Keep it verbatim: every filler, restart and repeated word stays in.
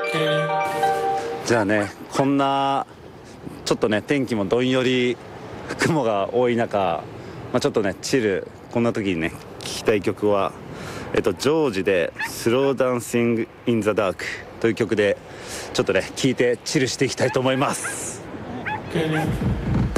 じゃあね、こんなちょっとね天気もどんより雲が多い中、まあ、ちょっとねチル、こんな時にね聴きたい曲はえっとジョージで「スローダンシング・イン・ザ・ダーク」という曲でちょっとね聴いてチルしていきたいと思います。